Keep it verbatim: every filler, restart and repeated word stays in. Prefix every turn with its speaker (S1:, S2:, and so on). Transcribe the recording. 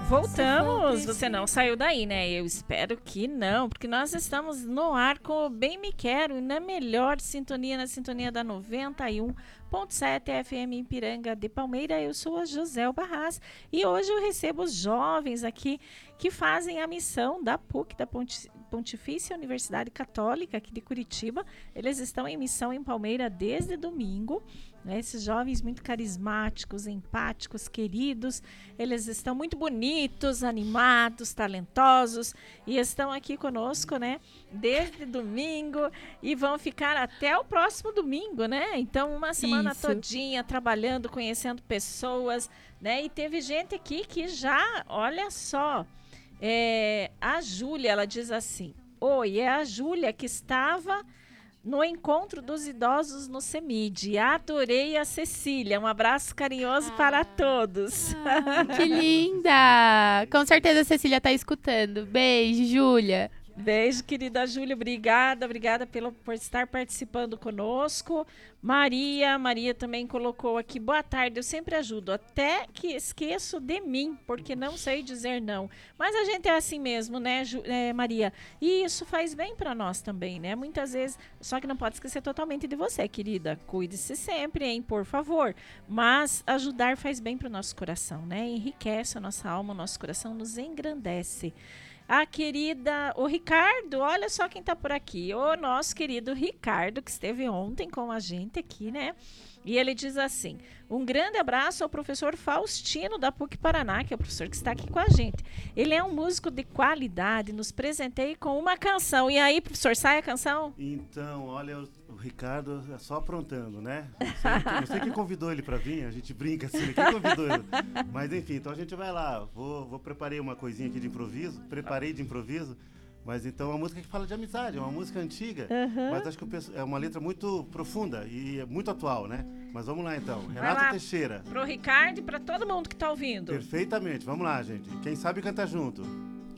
S1: Voltamos, você não saiu daí, né? Eu espero que não, porque nós estamos no ar com o Bem Me Quero, na melhor sintonia, na sintonia da noventa e um ponto sete F M em Piranga de Palmeira. Eu sou a Joselba Barras e hoje eu recebo os jovens aqui que fazem a missão da P U C, da Pontifícia Universidade Católica aqui de Curitiba. Eles estão em missão em Palmeira desde domingo. Né, esses jovens muito carismáticos, empáticos, queridos, eles estão muito bonitos, animados, talentosos e estão aqui conosco, né, desde domingo e vão ficar até o próximo domingo, né? Então, uma semana Isso. todinha trabalhando, conhecendo pessoas, né? E teve gente aqui que já, olha só, é, a Júlia, ela diz assim: oi, é a Júlia que estava no encontro dos idosos no CEMID. Adorei a Cecília. Um abraço carinhoso ah, para todos.
S2: Ah, que linda! Com certeza a Cecília está escutando. Beijo, Júlia.
S1: Beijo, querida Júlia. Obrigada, obrigada pelo, por estar participando conosco. Maria, Maria também colocou aqui: boa tarde, eu sempre ajudo, até que esqueço de mim, porque não sei dizer não. Mas a gente é assim mesmo, né, Ju, é, Maria? E isso faz bem para nós também, né? Muitas vezes, só que não pode esquecer totalmente de você, querida. Cuide-se sempre, hein, por favor. Mas ajudar faz bem para o nosso coração, né? Enriquece a nossa alma, o nosso coração nos engrandece. A querida, o Ricardo, olha só quem tá por aqui, o nosso querido Ricardo, que esteve ontem com a gente aqui, né? E ele diz assim: um grande abraço ao professor Faustino da P U C Paraná, que é o professor que está aqui com a gente. Ele é um músico de qualidade, nos presenteia com uma canção. E aí, professor, sai a canção?
S3: Então, olha, o, o Ricardo é só aprontando, né? Não sei, não sei quem convidou ele para vir, a gente brinca assim, quem convidou ele? Mas enfim, então a gente vai lá. Vou, vou preparei uma coisinha aqui de improviso, preparei de improviso. Mas então é uma música que fala de amizade, é uma música antiga, uhum. mas acho que é uma letra muito profunda e é muito atual, né? Mas vamos lá então, Renato lá, Teixeira.
S1: Pro Ricardo e para todo mundo que tá ouvindo.
S3: Perfeitamente, vamos lá, gente. Quem sabe canta junto.